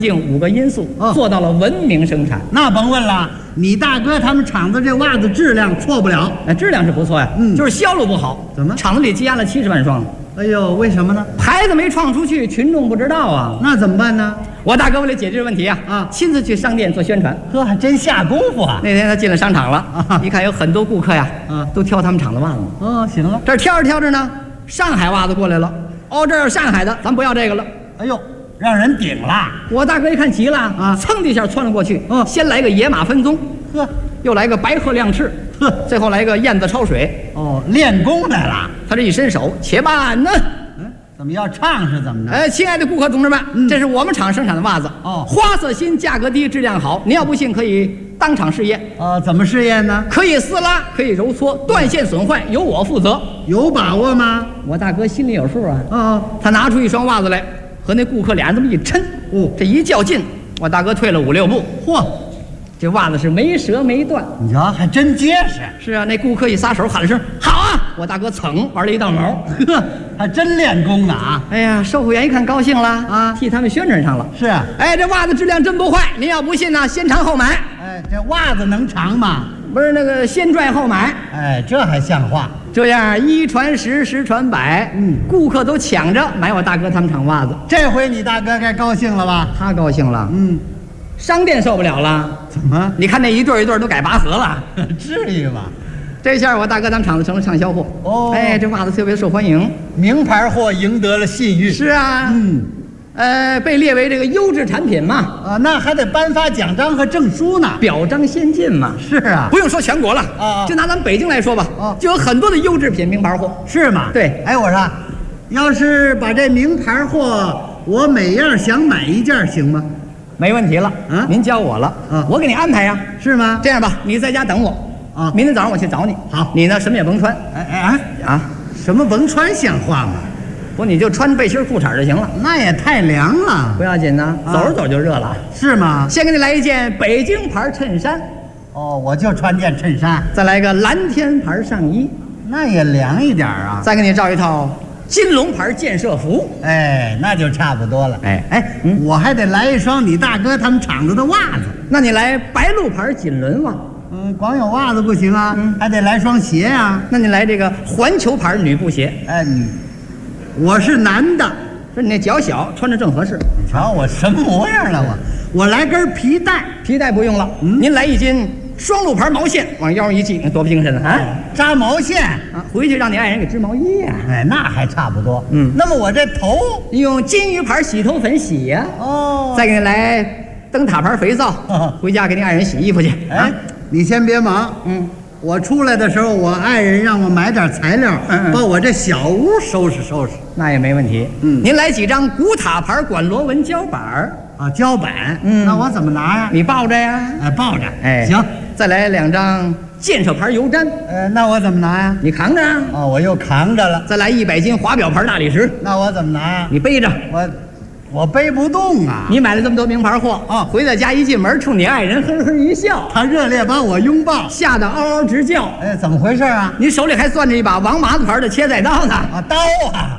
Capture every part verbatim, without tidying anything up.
定五个因素， 哦、 做到了文明生产。 那甭问了，你大哥他们厂子这袜子质量错不了， 哎，质量是不错呀， 嗯， 就是销路不好。 怎么？ 厂子里积压了七十万双。 哎呦，为什么呢？ 牌子没创出去，群众不知道啊。 那怎么办呢？ 我大哥为了解决这问题啊， 啊， 亲自去商店做宣传。 呵，还真下功夫啊！ 那天他进了商场了， 啊， 一看有很多顾客呀， 啊， 都挑他们厂的袜子。 哦，行了， 这挑着挑着呢，上海袜子过来了。哦，这有上海的，咱不要这个了。 哎呦，让人顶了！ 我大哥一看急了啊， 噌的一下窜了过去。 哦， 先来个野马分鬃， 呵， 又来个白鹤亮翅， 呵， 最后来个燕子抄水。 哦，练功来了。 他这一伸手，且慢呢。 嗯，怎么要唱是怎么着？ 哎，亲爱的顾客同志们， 嗯、 这是我们厂生产的袜子。 哦， 花色新，价格低，质量好。您要不信，可以当场试验。 哦，怎么试验呢？ 可以撕拉，可以揉搓，断线损坏由我负责。 有把握吗？ 我大哥心里有数啊。 哦， 他拿出一双袜子来，和那顾客俩人这么一抻， 哦， 这一较劲，我大哥退了五六步。 嚯， 这袜子是没折没断。 你瞧，还真结实。 是啊，那顾客一撒手喊了声好啊，我大哥噌玩了一道毛。 呵，还真练功呢啊！ 哎呀，售货员一看高兴了啊， 替他们宣传上了。 是啊， 哎，这袜子质量真不坏，您要不信呢，先尝后买。 哎，这袜子能尝吗？ 不是那个先拽后买。 哎，这还像话？ 这样一传十，十传百， 嗯， 顾客都抢着买我大哥他们厂袜子。 这回你大哥该高兴了吧？ 他高兴了， 嗯， 商店受不了了。 怎么？ 你看那一对一对都改拔河了， 至于吗？ 这下我大哥他们厂子成了畅销货。 哦， 哎，这袜子特别受欢迎， 名牌货赢得了信誉。 是啊， 嗯， 呃，被列为这个优质产品嘛。 啊，那还得颁发奖章和证书呢， 表彰先进嘛。 是啊， 不用说全国了啊， 就拿咱们北京来说吧， 啊， 就有很多的优质品名牌货， 是吗？ 对。 哎，我说，要是把这名牌货，我每样想买一件，行吗？ 没问题了。 啊， 您教我了， 啊， 我给你安排呀， 是吗？ 这样吧，你在家等我， 啊， 明天早上我去找你。 好， 你呢什么也甭穿。 哎哎啊啊， 什么甭穿像话吗？ 不，你就穿背心裤衩就行了。 那也太凉了。 不要紧呢， 啊、 走着走就热了。 是吗？ 先给你来一件北京牌衬衫。 哦，我就穿件衬衫。 再来个蓝天牌上衣。 那也凉一点啊。 再给你照一套金龙牌建设服。 哎，那就差不多了。 哎哎，嗯，我还得来一双你大哥他们厂子的袜子。 那你来白鹿牌锦纶袜。 嗯，光有袜子不行啊，嗯、还得来双鞋啊。 那你来这个环球牌女布鞋。 哎，你，我是男的， 说你那脚小，穿着正合适。 你瞧我什么模样了我？我来根皮带， 皮带不用了。 嗯， 您来一斤双鹿牌毛线，往腰上一系，那多不精神啊！ 哎、扎毛线啊，回去让你爱人给织毛衣呀、 啊。哎，那还差不多。 嗯， 那么我这头用金鱼牌洗头粉洗呀、 啊。哦， 再给你来灯塔牌肥皂， 哦、 回家给你爱人洗衣服去。 哎， 啊、 你先别忙。 嗯。 我出来的时候，我爱人让我买点材料， 嗯嗯， 把我这小屋收拾收拾。 那也没问题。 嗯， 您来几张古塔牌管螺纹胶板啊，胶板。 嗯， 那我怎么拿呀？ 你抱着呀。 哎，抱着。 哎， 行。 再来两张建设牌油毡。 呃，那我怎么拿呀？ 你扛着。 哦，我又扛着了。 再来一百斤华表牌大理石。 那我怎么拿呀？ 你背着。 我。我背不动啊！ 你买了这么多名牌货啊， 回到家一进门，冲你爱人呵呵一笑， 他热烈把我拥抱， 吓得嗷嗷直叫。 哎，怎么回事啊？ 你手里还攥着一把王麻子牌的切菜刀呢！ 啊，刀啊！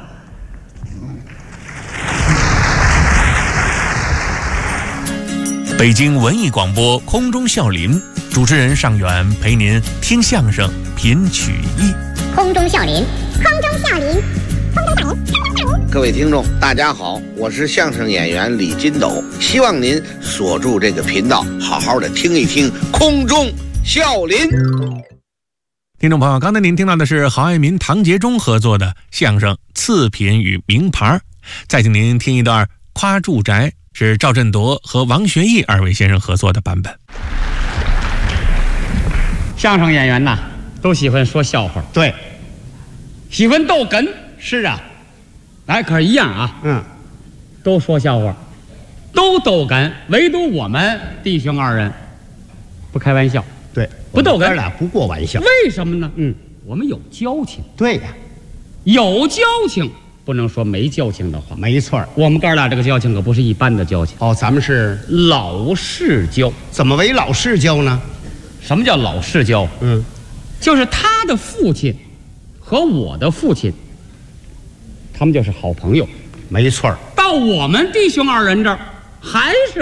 北京文艺广播空中笑林，主持人尚远陪您听相声、品曲艺。 空中笑林，空中笑林，空中笑林。 各位听众大家好，我是相声演员李金斗，希望您锁住这个频道，好好的听一听空中笑林。 听众朋友，刚才您听到的是郝爱民、唐杰忠合作的相声《次品与名牌》，再请您听一段《夸住宅》，是赵振铎和王学义二位先生合作的版本。 相声演员呐，都喜欢说笑话， 对， 喜欢逗哏。 是啊。 哎，可是一样啊， 嗯， 都说笑话，都逗哏，唯独我们弟兄二人不开玩笑， 对， 不逗哏， 俩不过玩笑。 为什么呢？ 嗯， 我们有交情。 对呀、啊， 有交情，不能说没交情的话。 没错， 我们哥俩这个交情可不是一般的交情。 哦，咱们是老世交。 怎么为老世交呢？ 什么叫老世交？ 嗯， 就是他的父亲和我的父亲。他们就是好朋友， 没错。 到我们弟兄二人这儿， 还是